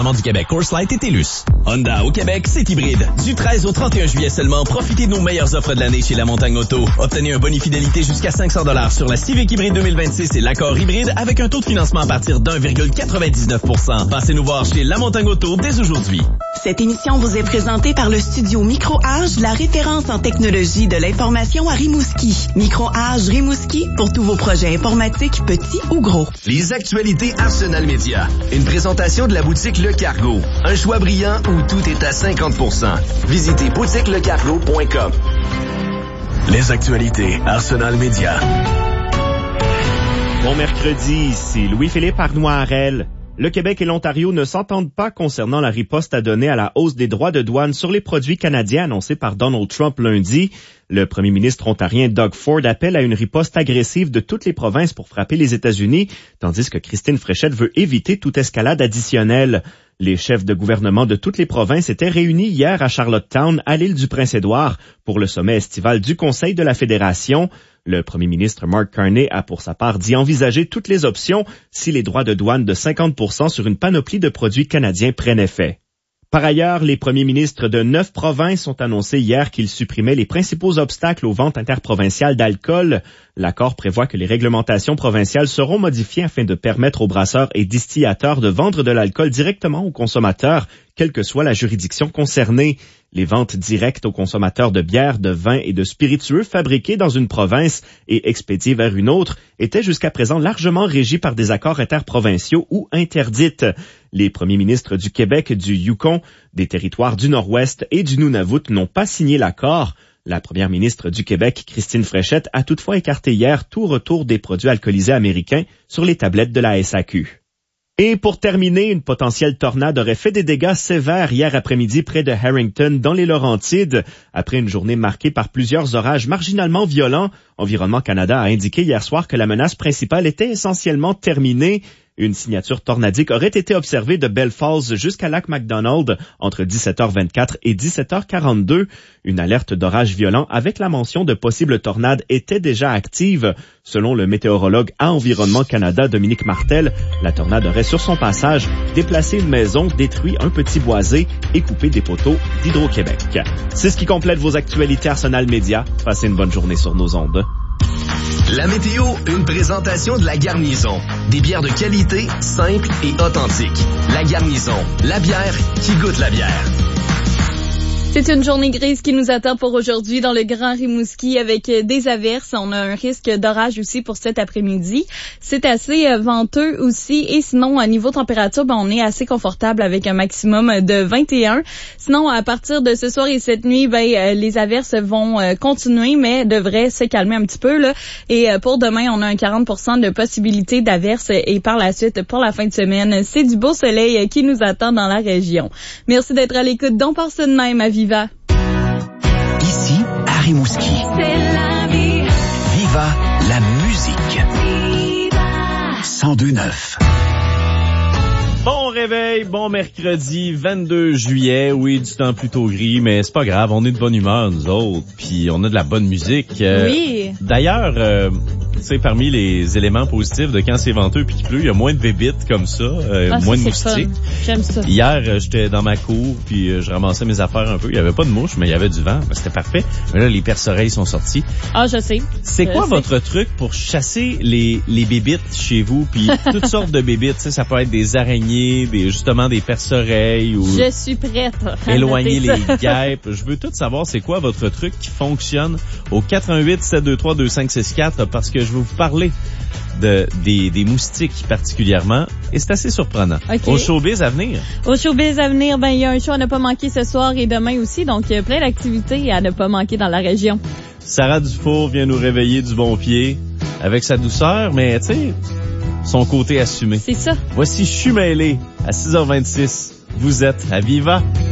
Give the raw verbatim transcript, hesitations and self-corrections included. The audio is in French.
du Québec, Coors Light et TELUS. Honda au Québec, c'est hybride. Du treize au trente et un juillet seulement, profitez de nos meilleures offres de l'année chez La Montagne Auto. Obtenez un boni fidélité jusqu'à cinq cents dollars sur la Civic Hybride deux mille vingt-six et l'Accord hybride avec un taux de financement à partir d'un virgule quatre-vingt-dix-neuf pour cent. Passez nous voir chez La Montagne Auto dès aujourd'hui. Cette émission vous est présentée par le studio Micro-Age, la référence en technologie de l'information à Rimouski. Micro-Age Rimouski pour tous vos projets informatiques, petits ou gros. Les actualités Arsenal Média. Une présentation de la boutique Le Cargo. Un choix brillant où tout est à cinquante pour cent. Visitez boutique le cargo point com. Les actualités Arsenal Média. Bon mercredi, ici Louis-Philippe Arnoirel. Le Québec et l'Ontario ne s'entendent pas concernant la riposte à donner à la hausse des droits de douane sur les produits canadiens annoncée par Donald Trump lundi. Le premier ministre ontarien Doug Ford appelle à une riposte agressive de toutes les provinces pour frapper les États-Unis, tandis que Christine Fréchette veut éviter toute escalade additionnelle. Les chefs de gouvernement de toutes les provinces étaient réunis hier à Charlottetown, à l'île du Prince-Édouard, pour le sommet estival du Conseil de la Fédération. Le premier ministre Mark Carney a pour sa part dit envisager toutes les options si les droits de douane de cinquante pour cent sur une panoplie de produits canadiens prennent effet. Par ailleurs, les premiers ministres de neuf provinces ont annoncé hier qu'ils supprimaient les principaux obstacles aux ventes interprovinciales d'alcool. L'accord prévoit que les réglementations provinciales seront modifiées afin de permettre aux brasseurs et distillateurs de vendre de l'alcool directement aux consommateurs, quelle que soit la juridiction concernée. Les ventes directes aux consommateurs de bière, de vin et de spiritueux fabriqués dans une province et expédiés vers une autre étaient jusqu'à présent largement régies par des accords interprovinciaux ou interdites. Les premiers ministres du Québec, du Yukon, des territoires du Nord-Ouest et du Nunavut n'ont pas signé l'accord. La première ministre du Québec, Christine Fréchette, a toutefois écarté hier tout retour des produits alcoolisés américains sur les tablettes de la S A Q. Et pour terminer, une potentielle tornade aurait fait des dégâts sévères hier après-midi près de Harrington, dans les Laurentides. Après une journée marquée par plusieurs orages marginalement violents, Environnement Canada a indiqué hier soir que la menace principale était essentiellement terminée. Une signature tornadique aurait été observée de Bell Falls jusqu'à Lac McDonald entre dix-sept heures vingt-quatre et dix-sept heures quarante-deux. Une alerte d'orage violent avec la mention de possibles tornades était déjà active. Selon le météorologue à Environnement Canada, Dominique Martel, la tornade aurait sur son passage déplacé une maison, détruit un petit boisé et coupé des poteaux d'Hydro-Québec. C'est ce qui complète vos actualités Arsenal Média. Passez une bonne journée sur nos ondes. La météo, une présentation de La Garnison. Des bières de qualité, simples et authentiques. La Garnison, la bière qui goûte la bière. C'est une journée grise qui nous attend pour aujourd'hui dans le Grand Rimouski avec des averses. On a un risque d'orage aussi pour cet après-midi. C'est assez venteux aussi. Et sinon, à niveau température, ben, on est assez confortable avec un maximum de vingt et un. Sinon, à partir de ce soir et cette nuit, ben, les averses vont continuer, mais devraient se calmer un petit peu, là. Et pour demain, on a un quarante pour cent de possibilité d'averses. Et par la suite, pour la fin de semaine, c'est du beau soleil qui nous attend dans la région. Merci d'être à l'écoute. Donc, par ce de même, à Viva. Ici, à Rimouski. C'est la vie. Viva la musique. Viva. cent deux neuf. Bon réveil, bon mercredi vingt-deux juillet. Oui, du temps plutôt gris, mais c'est pas grave, on est de bonne humeur, nous autres, puis on a de la bonne musique. Euh, oui. D'ailleurs, euh, tu sais, parmi les éléments positifs de quand c'est venteux puis qu'il pleut, il y a moins de bébites comme ça, euh, ah, moins ça, de moustiques. Fun. J'aime ça. Hier, euh, j'étais dans ma cour, puis euh, je ramassais mes affaires un peu. Il y avait pas de mouches, mais il y avait du vent. Ben, c'était parfait. Mais là, les perce-oreilles sont sortis. Ah, je sais. C'est je quoi sais. votre truc pour chasser les les bébites chez vous, puis toutes sortes de bébites, tu sais, ça peut être des araignées, des justement des perce-oreilles ou je suis prête. éloigner les guêpes. Je veux tout savoir c'est quoi votre truc qui fonctionne au quatre un huit sept deux trois deux cinq six quatre parce que je vais vous parler de des des moustiques particulièrement et c'est assez surprenant. Okay. Au showbiz à venir. Au showbiz à venir, ben il y a un show à ne pas manquer ce soir et demain aussi, donc il y a plein d'activités à ne pas manquer dans la région. Sarah Dufour vient nous réveiller du bon pied avec sa douceur, mais tu sais, son côté assumé. C'est ça. Voici Je suis mêlé à six heures vingt-six. Vous êtes à Viva.